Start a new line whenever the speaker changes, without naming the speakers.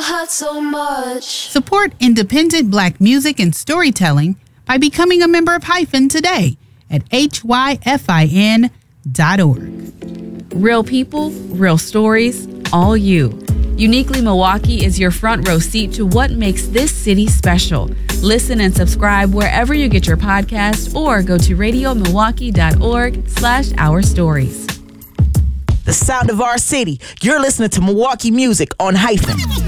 hurt so much.
Support independent Black music and storytelling by becoming a member of Hyphen today at hyfin.org.
Real people, real stories, all you. Uniquely Milwaukee is your front row seat to what makes this city special. Listen and subscribe wherever you get your podcasts or go to radiomilwaukee.org/our stories.
The sound of our city. You're listening to Milwaukee music on Hyphen.